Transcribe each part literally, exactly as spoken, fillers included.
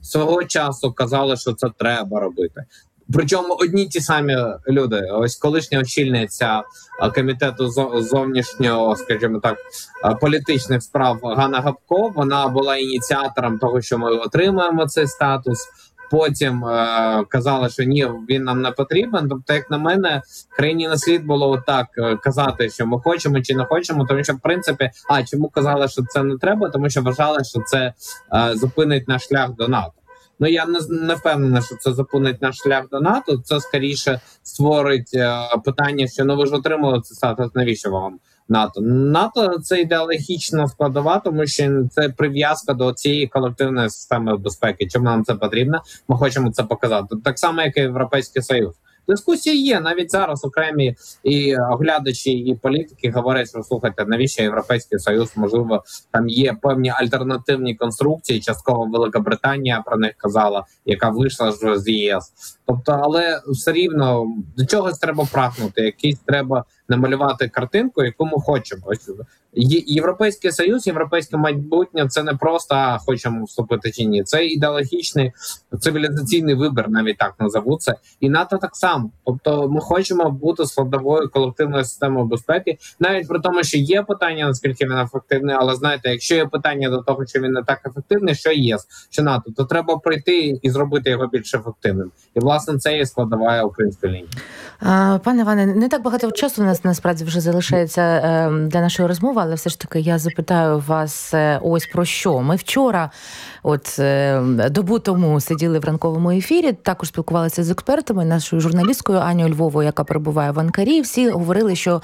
свого часу казали, що це треба робити. Причому одні ті самі люди. Ось колишня очільниця комітету зовнішнього, скажімо так, політичних справ Ганна Гопко, вона була ініціатором того, що ми отримаємо цей статус. Потім е, казали, що ні, він нам не потрібен. Тобто, як на мене, країні не слід було отак казати, що ми хочемо чи не хочемо, тому що, в принципі, а чому казали, що це не треба? Тому що вважали, що це е, зупинить наш шлях до НАТО. Ну, я не, не впевнений, що це зупинить наш шлях до НАТО. Це, скоріше, створить е, питання, що ну ви ж отримали цей статус, навіщо вам НАТО? НАТО – це ідеологічна складова, тому що це прив'язка до цієї колективної системи безпеки. Чому нам це потрібно? Ми хочемо це показати. Так само, як і Європейський Союз. Дискусії є. Навіть зараз окремі і оглядачі, і політики говорять, що, слухайте, навіщо Європейський Союз, можливо, там є певні альтернативні конструкції, частково Великобританія про них казала, яка вийшла ж з ЄС. Тобто, але все рівно до чогось треба прагнути, якийсь треба намалювати картинку, яку ми хочемо. Ось Європейський Союз, європейське майбутнє – це не просто а, хочемо вступити чи ні. Це ідеологічний, цивілізаційний вибір, навіть так назову це. І НАТО так само. Тобто ми хочемо бути складовою колективної системи безпеки, навіть при тому, що є питання, наскільки він ефективний, але знаєте, якщо є питання до того, що він не так ефективний, що ЄС, що НАТО, то треба прийти і зробити його більш ефективним. І, власне, це є складова української лінії. А, пане Іване, не так багато часу у нас насправді вже залишається е, для нашої розмови, але все ж таки я запитаю вас е, ось про що. Ми вчора, от е, добу тому сиділи в ранковому ефірі, також спілкувалися з експертами, нашою журналісткою Анею Львовою, яка перебуває в Анкарі. Всі говорили, що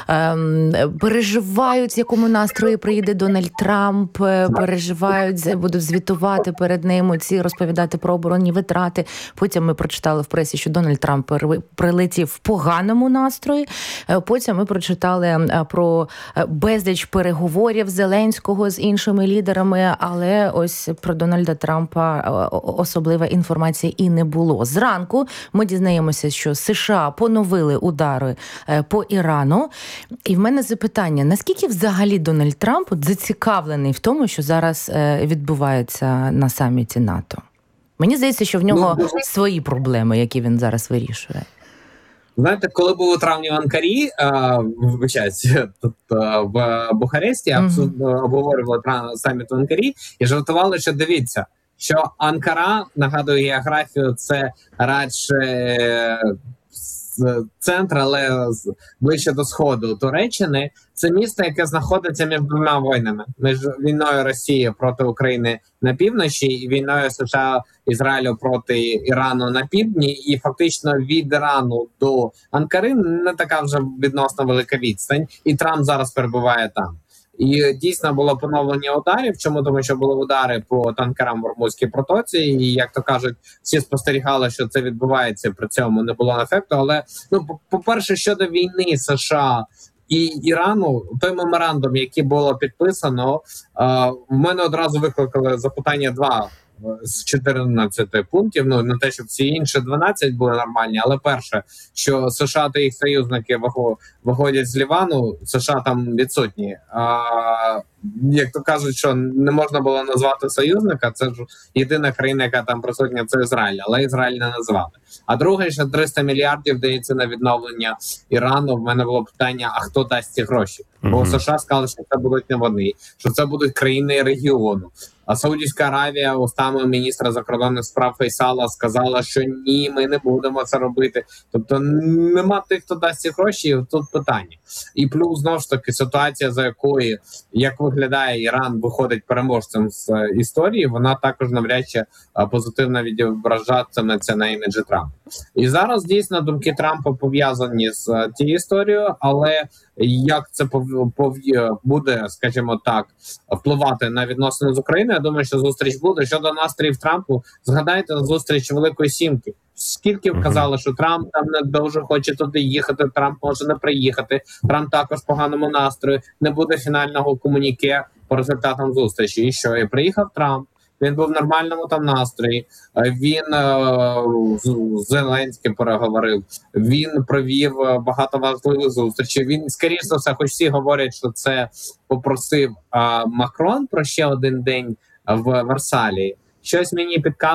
е, переживають, з якому настрої приїде Дональд Трамп, переживають, будуть звітувати перед ним, ці розповідати про оборонні витрати. Потім ми прочитали в пресі, що Дональд Трамп прилетів в поганому настрої. Потім ми прочитали про безліч переговорів Зеленського з іншими лідерами, але ось про Дональда Трампа особлива інформація і не було. Зранку ми дізнаємося, що США поновили удари по Ірану. І в мене запитання, наскільки взагалі Дональд Трамп зацікавлений в тому, що зараз відбувається на саміті НАТО? Мені здається, що в нього ну, свої проблеми, які він зараз вирішує. Знаєте, коли був у травні в Анкарі, вибачаюся, тут в Бухаресті, mm-hmm. обговорювали саміт в Анкарі і жартували, що дивіться, що Анкара, нагадую географію, це радше центр, але ближче до сходу Туреччини. Це місто, яке знаходиться між двома війнами. Між війною Росії проти України на півночі і війною США Ізраїлю проти Ірану на півдні. І фактично від Ірану до Анкари не така вже відносно велика відстань. І Трамп зараз перебуває там. І дійсно було поновлення ударів. Чому? Тому що були удари по танкерам в Ормузькій протоці. І, як то кажуть, всі спостерігали, що це відбувається. При цьому не було ефекту. Але, ну, по-перше, щодо війни США і Ірану, той меморандум, який було підписано, в мене одразу викликали запитання два з чотирнадцяти пунктів. Ну, не те, що всі інші дванадцять були нормальні, але перше, що США та їх союзники виходять з Лівану, США там відсутні. А, як то кажуть, що не можна було назвати союзника, це ж єдина країна, яка там присутня, це Ізраїль, але Ізраїль не назвали. А друге, що триста мільярдів дається на відновлення Ірану. В мене було питання, а хто дасть ці гроші? Бо mm-hmm. США сказали, що це будуть не вони, що це будуть країни регіону. А Саудівська Аравія устами міністра закордонних справ Фейсала сказала, що ні, ми не будемо це робити. Тобто нема тих, хто дасть ці гроші, і тут питання. І плюс, знову ж таки, ситуація, за якою, як виглядає Іран, виходить переможцем з історії, вона також навряд чи позитивно відображатиметься на іміджі Трампа. І зараз, дійсно, думки Трампа пов'язані з тією історією, але як це пов... Пов... буде, скажімо так, впливати на відносини з Україною, я думаю, що зустріч буде. Щодо настроїв Трампу, згадайте зустріч Великої Сімки. Скільки казали, що Трамп там не дуже хоче туди їхати, Трамп може не приїхати, Трамп також в поганому настрої, не буде фінального комуніке по результатам зустрічі. І що? І приїхав Трамп. Він був в нормальному там настрої, він е, з Зеленським переговорив, він провів багато важливих зустрічей. Він, скоріше за все, хоч всі говорять, що це попросив е, Макрон про ще один день в Версалі. Щось мені підказує,